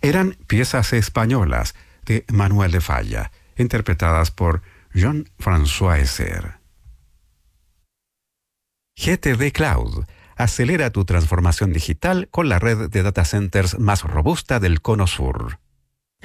Eran piezas españolas de Manuel de Falla, interpretadas por Jean-François Hezer. GTD Cloud. Acelera tu transformación digital con la red de data centers más robusta del Cono Sur.